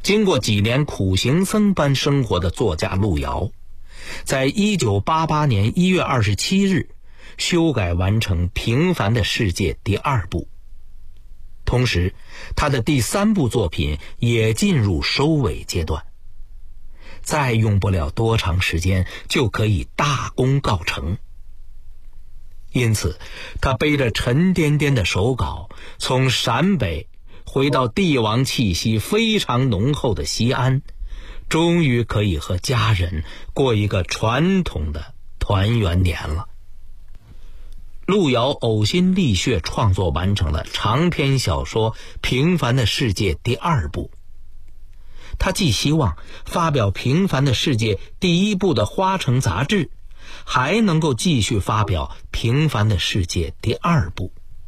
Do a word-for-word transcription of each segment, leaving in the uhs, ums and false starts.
经过几年苦行僧般生活的作家路遥，在一九八八年一月二十七日修改完成《平凡的世界》第二部，同时他的第三部作品也进入收尾阶段，再用不了多长时间就可以大功告成。因此他背着沉甸甸的手稿，从陕北回到帝王气息非常浓厚的西安，终于可以和家人过一个传统的团圆年了。路遥呕心沥血创作完成了长篇小说《平凡的世界》第二部。他既希望发表《平凡的世界》第一部的《花城》杂志，还能够继续发表《平凡的世界》第二部。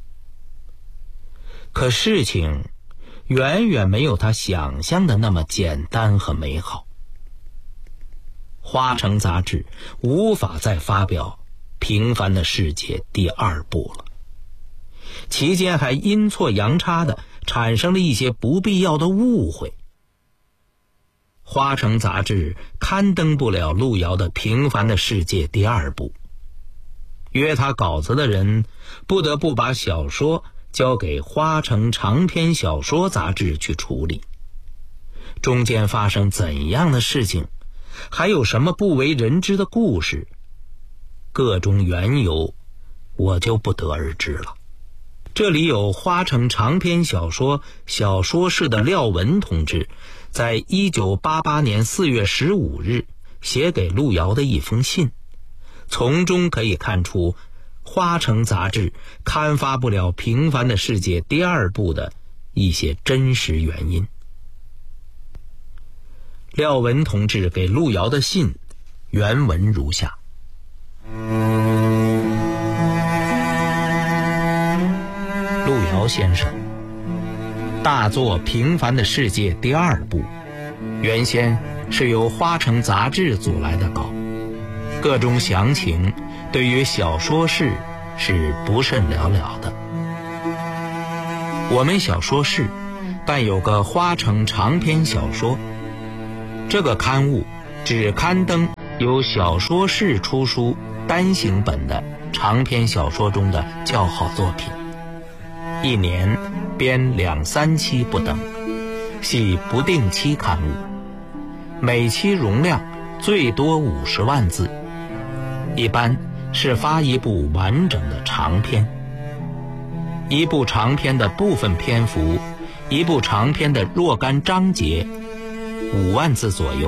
可事情远远没有他想象的那么简单和美好。花城杂志无法再发表《平凡的世界》第二部了，期间还阴错阳差的产生了一些不必要的误会。花城杂志刊登不了路遥的《平凡的世界》第二部，约他稿子的人不得不把小说交给花城长篇小说杂志去处理。中间发生怎样的事情，还有什么不为人知的故事，各种缘由我就不得而知了。这里有花城长篇小说小说室的廖文同志在一九八八年四月十五日写给路遥的一封信，从中可以看出花城杂志刊发不了《平凡的世界》第二部的一些真实原因。廖文同志给路遥的信原文如下：路遥先生，大作《平凡的世界》第二部原先是由花城杂志组来的稿，各种详情对于小说室是不甚了了的。我们小说室办有个花城长篇小说，这个刊物只刊登由小说室出书单行本的长篇小说中的较好作品，一年编两三期不等，系不定期刊物，每期容量最多五十万字，一般是发一部完整的长篇。一部长篇的部分篇幅，一部长篇的若干章节，五万字左右。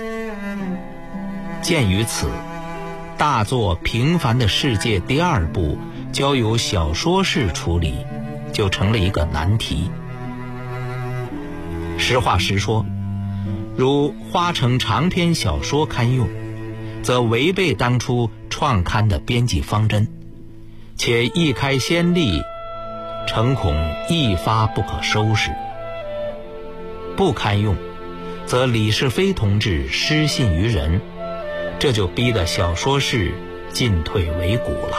鉴于此，大作《平凡的世界》第二部交由小说室处理，就成了一个难题。实话实说，如花城长篇小说刊用，则违背当初创刊的编辑方针，且一开先例，诚恐一发不可收拾。不刊用，则李世飞同志失信于人，这就逼得小说室进退维谷了。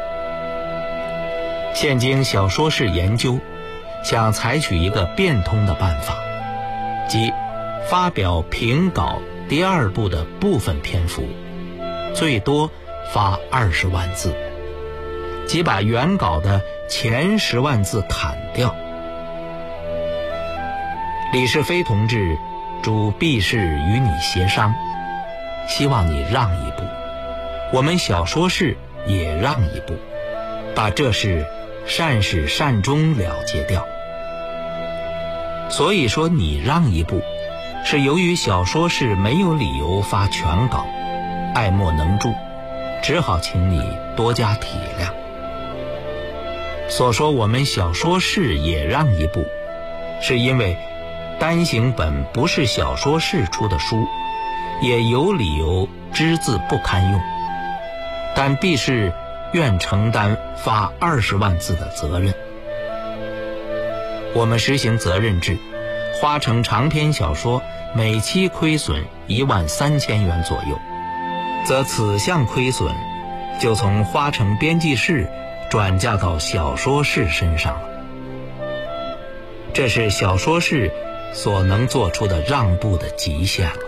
现经小说室研究，想采取一个变通的办法，即发表评稿第二部的部分篇幅，最多发二十万字，即把原稿的前十万字砍掉。李世飞同志主必是与你协商，希望你让一步，我们小说室也让一步，把这事善始善终了结掉。所以说你让一步，是由于小说室没有理由发全稿，爱莫能助，只好请你多加体谅。所说我们小说室也让一步，是因为单行本不是小说室出的书，也有理由只字不堪用，但必是愿承担发二十万字的责任。我们实行责任制，花城长篇小说每期亏损一万三千元左右，则此项亏损就从花城编辑室转嫁到小说室身上了。这是小说室所能做出的让步的极限了。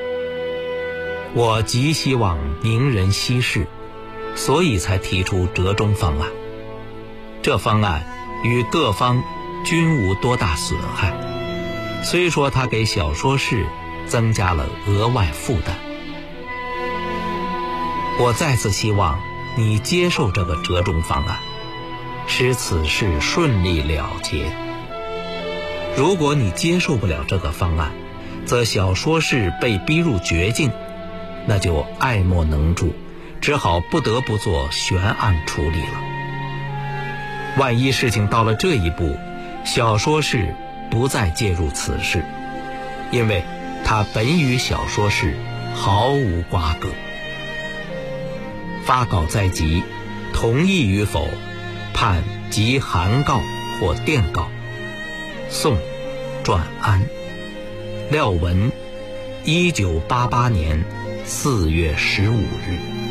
我极希望明人稀释，所以才提出折中方案。这方案与各方均无多大损害，虽说它给小说市增加了额外负担。我再次希望你接受这个折中方案，使此事顺利了结。如果你接受不了这个方案，则小说市被逼入绝境，那就爱莫能助，只好不得不做悬案处理了。万一事情到了这一步，小说市不再介入此事，因为它本与小说市毫无瓜葛。发稿在即，同意与否，判即函告或电告。宋传安，廖文，一九八八年四月十五日。